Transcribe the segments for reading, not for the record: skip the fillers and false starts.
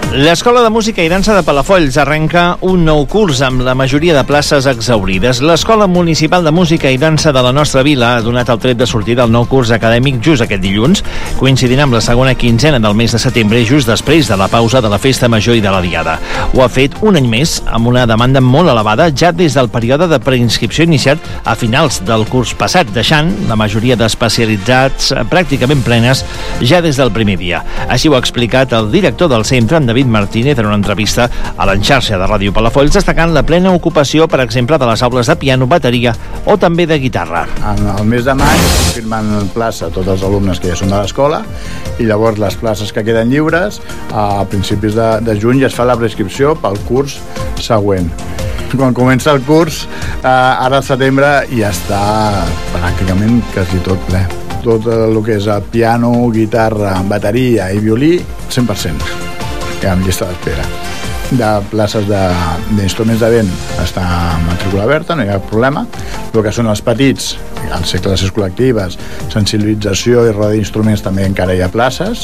L'Escola de Música i Dansa de Palafolls arrenca un nou curs amb la majoria de places exhaurides. L'Escola Municipal de Música i Dansa de la nostra vila ha donat el tret de sortida al nou curs acadèmic just aquest dilluns, coincidint amb la segona quinzena del mes de setembre, just després de la pausa de la Festa Major i de la Diada. Ho ha fet un any més, amb una demanda molt elevada, ja des del període de preinscripció iniciat a finals del curs passat, deixant la majoria d'especialitats pràcticament plenes ja des del primer dia. Així ho ha explicat el director del centre, en David Martínez, en una entrevista a l'Enxarxa de Ràdio Palafolls, destacant la plena ocupació, per exemple, de les aules de piano, bateria o també de guitarra. En el mes de maig firmen plaça tots els alumnes que ja són de l'escola i llavors les places que queden lliures a principis de juny ja es fa la prescripció pel curs següent. Quan comença el curs, ara al setembre ja està pràcticament quasi tot ple. Tot el que és piano, guitarra, bateria i violí, 100%. Que amb llista d'espera. De places d'instruments de vent està en matrícula oberta, no hi ha problema. El que són els petits, al ser classes col·lectives, sensibilització i roda d'instruments també encara hi ha places.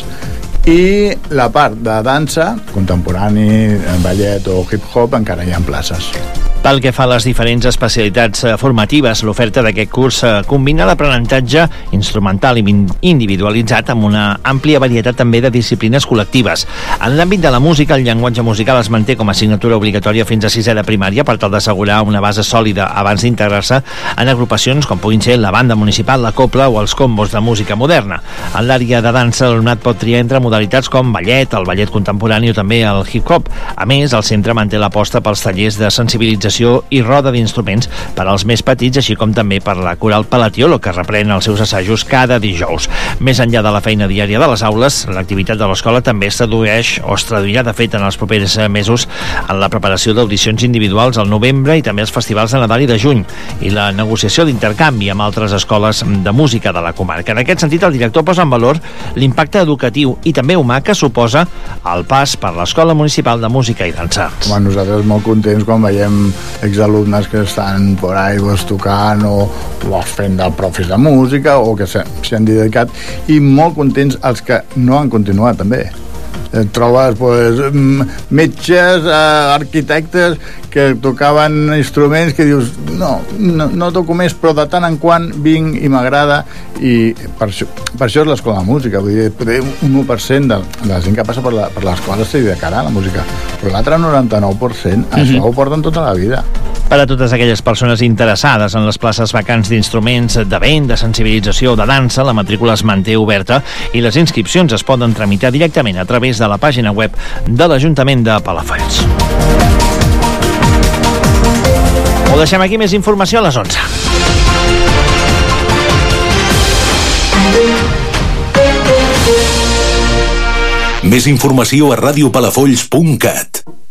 I la part de dansa, contemporani, ballet o hip-hop, encara hi ha places. Pel que fa a les diferents especialitats formatives, l'oferta d'aquest curs combina l'aprenentatge instrumental i individualitzat amb una àmplia varietat també de disciplines col·lectives. En l'àmbit de la música, el llenguatge musical es manté com a assignatura obligatòria fins a 6è de primària per tal d'assegurar una base sòlida abans d'integrar-se en agrupacions com puguin ser la banda municipal, la copla o els combos de música moderna. En l'àrea de dansa, l'alumnat pot triar entre modalitats com ballet, el ballet contemporani o també el hip-hop. A més, el centre manté l'aposta pels tallers de sensibilització i roda d'instruments per als més petits, així com també per la coral Palatiolo, que reprèn els seus assajos cada dijous. Més enllà de la feina diària de les aules, l'activitat de l'escola també es traduirà, de fet, en els propers mesos en la preparació d'audicions individuals al novembre i també els festivals de Nadal i de juny, i la negociació d'intercanvi amb altres escoles de música de la comarca. En aquest sentit, el director posa en valor l'impacte educatiu i també humà que suposa el pas per l'Escola Municipal de Música i Dansa. Nosaltres molt contents quan veiem exalumnes que estan por ahí tocant o fent de profes de música o que s'hi han dedicat, i molt contents els que no han continuat també. Trobes metges, arquitectes que tocaven instruments que dius no toco més, però de tant en quant vinc i m'agrada, i per això és l'escola de música. Vull dir, un 1% de la gent que passa per l'escola s'hi dedicarà a la música, però l'altre 99% això ho porten tota la vida. Per a totes aquelles persones interessades en les places vacants d'instruments de vent, de sensibilització o de dansa, la matrícula es manté oberta i les inscripcions es poden tramitar directament a través de la pàgina web de l'Ajuntament de Palafolls. Ho deixem aquí, més informació a les 11. Més informació a radiopalafolls.cat.